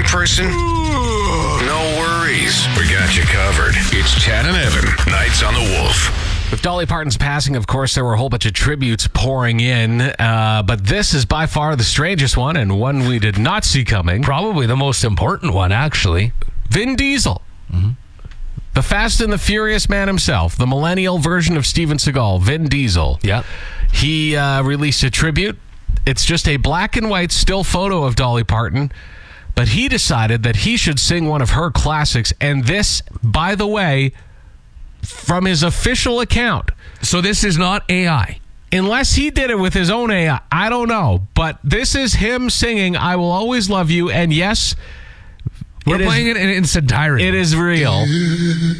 person? No worries. We got you covered. It's Chad and Evan, Nights on the Wolf. With Dolly Parton's passing, of course, there were a whole bunch of tributes pouring in, but this is by far the strangest one and one we did not see coming. Probably the most important one, actually. Vin Diesel. The Fast and the Furious man himself, the millennial version of Steven Seagal, Vin Diesel. Yeah. He released a tribute. It's just a black and white still photo of Dolly Parton, but he decided that he should sing one of her classics, and this, by the way, from his official account. So this is not AI. Unless he did it with his own AI, I don't know. But this is him singing I Will Always Love You, and yes, we're playing it in its entirety. It is real.